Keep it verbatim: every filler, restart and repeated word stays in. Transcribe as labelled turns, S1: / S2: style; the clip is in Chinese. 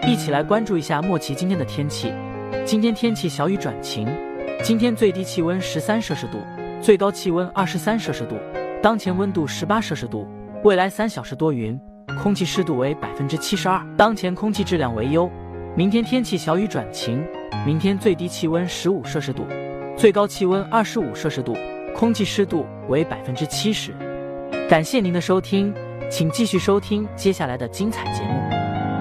S1: 一起来关注一下莫奇今天的天气。今天天气小雨转晴，今天最低气温十三摄氏度，最高气温二十三摄氏度，当前温度十八摄氏度，未来三小时多云，空气湿度为百分之七十二，当前空气质量为优。明天天气小雨转晴，明天最低气温十五摄氏度，最高气温二十五摄氏度，空气湿度为百分之七十。感谢您的收听，请继续收听接下来的精彩节目。